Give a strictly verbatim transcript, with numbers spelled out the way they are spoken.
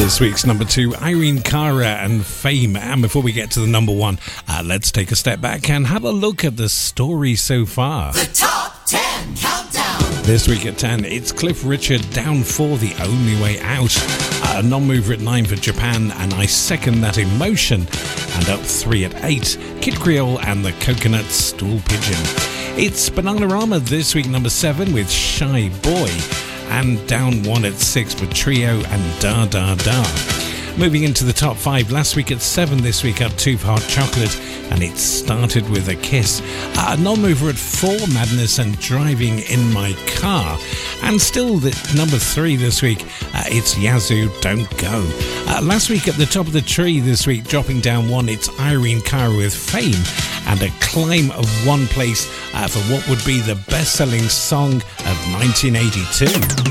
This week's number two, Irene Cara and Fame. And before we get to the number one, uh, let's take a step back and have a look at the story so far. The Top ten Countdown. This week at ten, it's Cliff Richard, Down for The Only Way Out. A non-mover at nine for Japan, and I Second That Emotion. And up three at eight, Kid Creole and the Coconut Stool Pigeon. It's Bananarama this week, number seven, with Shy Boy. And down one at six for Trio and Da Da Da. Moving into the top five, last week at seven, this week up two for Hot Chocolate, and it started with A Kiss. A non-mover at four, Madness and Driving in My Car. And still the number three this week, uh, it's Yazoo, Don't Go. Uh, last week at the top of the tree this week, dropping down one, it's Irene Cara with Fame, and a climb of one place uh, for what would be the best-selling song of nineteen eighty-two.